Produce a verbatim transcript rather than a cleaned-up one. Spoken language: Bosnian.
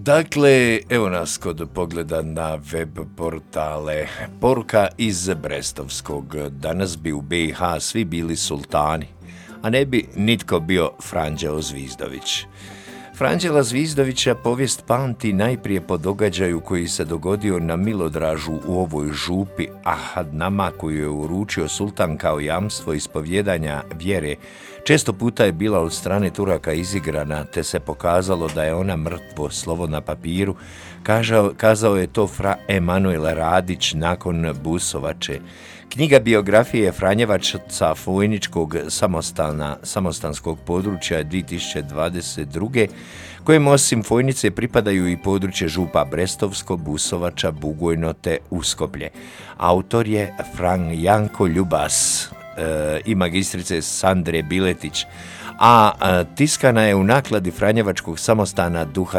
Dakle, evo nas kod pogleda na web portale. Poruka iz Brestovskog. Danas bi u B i H svi bili sultani, a ne bi nitko bio Franđeo Zvizdović. Franđela Zvizdovića povijest pamti najprije po događaju koji se dogodio na Milodražu u ovoj župi Ahadnama koju je uručio sultan kao jamstvo ispovjedanja vjere. Često puta je bila od strane Turaka izigrana, te se pokazalo da je ona mrtvo slovo na papiru. Kažao, kazao je to fra Emanuel Radić nakon Busovače. Knjiga biografije Franjevaca Fojničkog samostana, samostanskog područja dvije tisuće dvadeset druge kojem osim Fojnice pripadaju i područje župa Brestovsko, Busovača, Bugojno te Uskoplje. Autor je Fran Janko Ljubas e, i magistrice Sandre Biletić, a, a tiskana je u nakladi Franjevačkog samostana Duha